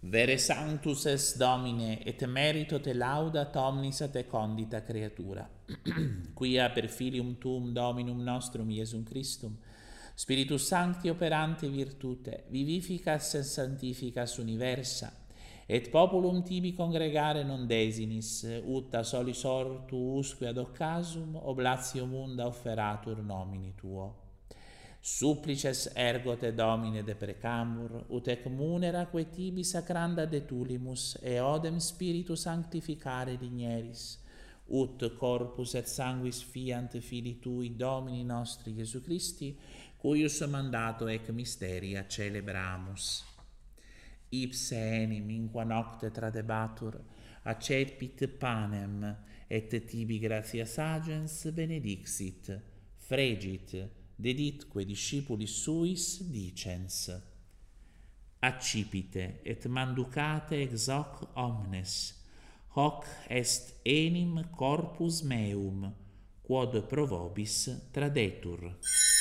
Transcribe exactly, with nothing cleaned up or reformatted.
Vere sanctus es Domine, et merito te laudat omnis a te condita creatura. Quia per filium tuum Dominum nostrum Iesum Christum, Spiritus Sancti operante virtute, vivificas et sanctificas universa, et populum tibi congregare non desinis, ut a solis ortu usque ad occasum oblatio munda offeratur nomini tuo. Supplices ergo te Domine deprecamur, ut ec munera que tibi sacranda de tulimus, e odem Spiritus sanctificare digneris, ut corpus et sanguis fiant Filii Tui, Domini nostri Iesu Christi, cuius mandato ec mysteria celebramus. Ipse enim in qua nocte tradebatur, accepit panem, et tibi gratias agens benedixit, fregit, deditque discipulis suis dicens. Accipite et manducate ex hoc omnes, hoc est enim corpus meum, quod pro vobis tradetur.